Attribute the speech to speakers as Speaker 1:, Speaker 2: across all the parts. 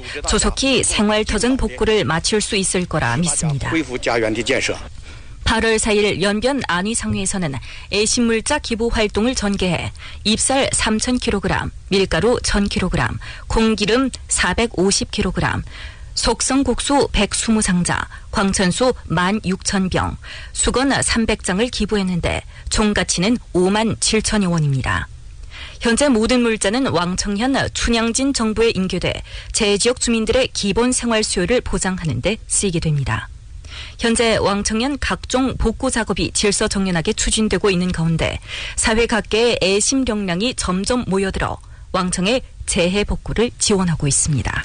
Speaker 1: 조속히 생활터전 복구를 마칠 수 있을 거라 믿습니다. 8월 4일 연변 안위상회에서는 애신물자 기부 활동을 전개해 잎쌀 3,000kg, 밀가루 1,000kg, 콩기름 450kg, 속성국수 120상자, 광천수 16,000병, 수건 300장을 기부했는데 총 가치는 57,000여 원입니다. 현재 모든 물자는 왕청현 춘향진 정부에 인계돼 제지역 주민들의 기본 생활 수요를 보장하는 데 쓰이게 됩니다. 현재 왕청현 각종 복구 작업이 질서정연하게 추진되고 있는 가운데 사회 각계의 애심 역량이 점점 모여들어 왕청의 재해 복구를 지원하고 있습니다.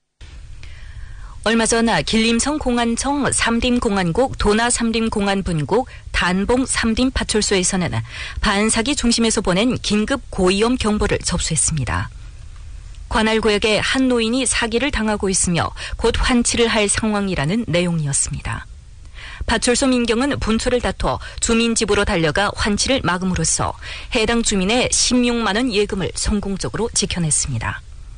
Speaker 1: 얼마 전 길림성 공안청 삼림공안국 도나 삼림공안분국 단봉 삼림파출소에서는 반사기 중심에서 보낸 긴급 고위험 경보를 접수했습니다. 관할구역의 한 노인이 사기를 당하고 있으며 곧 환치를 할 상황이라는 내용이었습니다. 파출소 민경은 분초를 다퉈 주민 집으로 달려가 환치를 막음으로써 해당 주민의 16만 원 예금을 성공적으로 지켜냈습니다.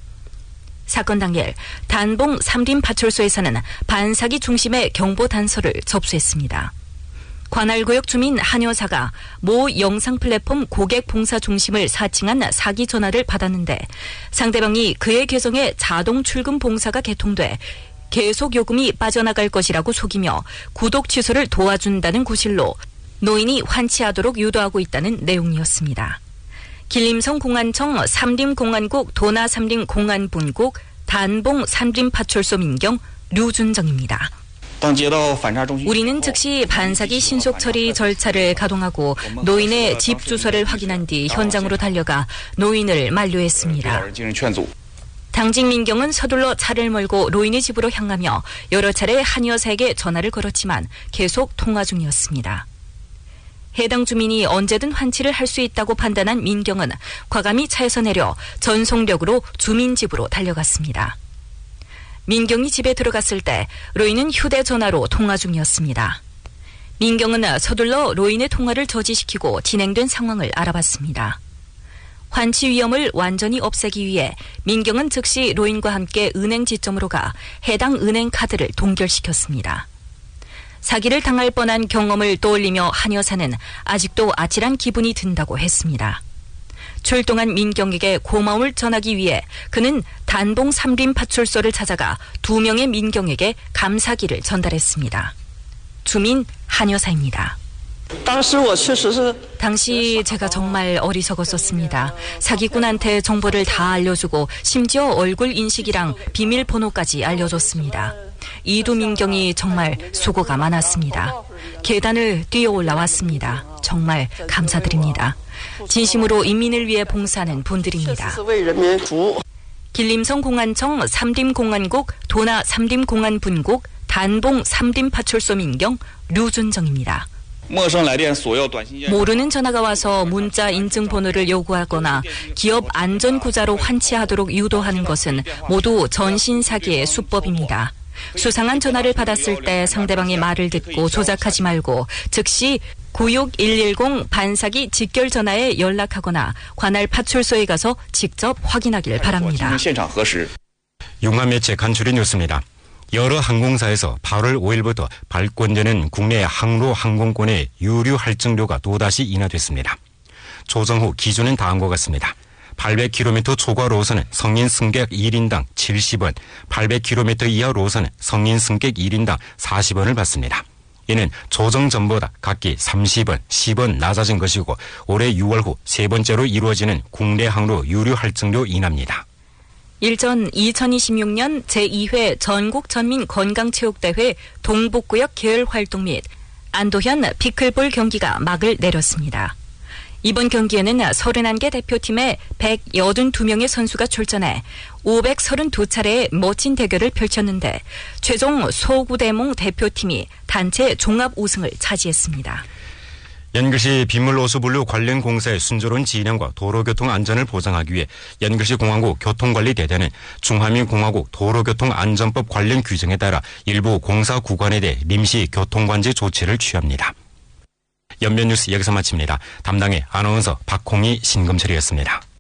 Speaker 1: 사건 당일 단봉 삼림파출소에서는 반사기 중심의 경보 단서를 접수했습니다. 관할구역 주민 한 여사가 모 영상 플랫폼 고객 봉사 중심을 사칭한 사기 전화를 받았는데 상대방이 그의 계정에 자동 출금 봉사가 개통돼 계속 요금이 빠져나갈 것이라고 속이며 구독 취소를 도와준다는 구실로 노인이 환치하도록 유도하고 있다는 내용이었습니다. 길림성 공안청 삼림공안국 도나 삼림공안분국 단봉 삼림파출소 민경 류준정입니다. 우리는 즉시 반사기 신속 처리 절차를 가동하고 노인의 집 주소를 확인한 뒤 현장으로 달려가 노인을 만류했습니다. 당직 민경은 서둘러 차를 몰고 노인의 집으로 향하며 여러 차례 한 여사에게 전화를 걸었지만 계속 통화 중이었습니다. 해당 주민이 언제든 환치를 할 수 있다고 판단한 민경은 과감히 차에서 내려 전속력으로 주민 집으로 달려갔습니다. 민경이 집에 들어갔을 때 로인은 휴대전화로 통화 중이었습니다. 민경은 서둘러 로인의 통화를 저지시키고 진행된 상황을 알아봤습니다. 환치 위험을 완전히 없애기 위해 민경은 즉시 로인과 함께 은행 지점으로 가 해당 은행 카드를 동결시켰습니다. 사기를 당할 뻔한 경험을 떠올리며 한 여사는 아직도 아찔한 기분이 든다고 했습니다. 출동한 민경에게 고마움을 전하기 위해 그는 단봉 삼림파출소를 찾아가 2명의 민경에게 감사기를 전달했습니다. 주민 한 여사입니다. 당시 제가 정말 어리석었었습니다. 사기꾼한테 정보를 다 알려주고 심지어 얼굴 인식이랑 비밀번호까지 알려줬습니다. 이두 민경이 정말 수고가 많았습니다. 계단을 뛰어 올라왔습니다. 정말 감사드립니다. 진심으로 인민을 위해 봉사하는 분들입니다. 길림성 공안청 삼림공안국 도나 삼림공안분국 단봉 삼림파출소 민경 류준정입니다. 모르는 전화가 와서 문자 인증번호를 요구하거나 기업 안전구자로 환치하도록 유도하는 것은 모두 전신사기의 수법입니다. 수상한 전화를 받았을 때 상대방의 말을 듣고 조작하지 말고 즉시 96110 반사기 직결 전화에 연락하거나 관할 파출소에 가서 직접 확인하길 바랍니다.
Speaker 2: 용화 매체 간추린 뉴스입니다. 여러 항공사에서 8월 5일부터 발권되는 국내 항로 항공권의 유류 할증료가 또다시 인하됐습니다. 조정 후 기준은 다음과 같습니다. 800km 초과 로선은 성인 승객 1인당 70원, 800km 이하 로선은 성인 승객 1인당 40원을 받습니다. 이는 조정 전보다 각기 30원, 10원 낮아진 것이고 올해 6월 후 세 번째로 이루어지는 국내 항로 유류 할증료 인하입니다.
Speaker 1: 일전 2026년 제2회 전국전민건강체육대회 동북구역 계열활동 및 안도현 피클볼 경기가 막을 내렸습니다. 이번 경기에는 31개 대표팀의 182명의 선수가 출전해 532차례의 멋진 대결을 펼쳤는데 최종 소구대몽 대표팀이 단체 종합 우승을 차지했습니다.
Speaker 2: 연글시 빗물호수분류 관련 공사의 순조로운 진행과 도로교통 안전을 보장하기 위해 연글시 공항국 교통관리대대는 중화민공화국 도로교통안전법 관련 규정에 따라 일부 공사 구간에 대해臨時 교통관제 조치를 취합니다. 연변뉴스 여기서 마칩니다. 담당의 아나운서 박홍희, 신금철이었습니다.